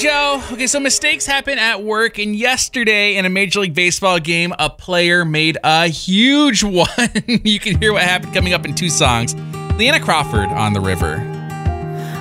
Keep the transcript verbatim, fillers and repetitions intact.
Joe. Okay, so mistakes happen at work, and yesterday in a Major League Baseball game, a player made a huge one. You can hear what happened coming up in two songs. Leanna Crawford on The River.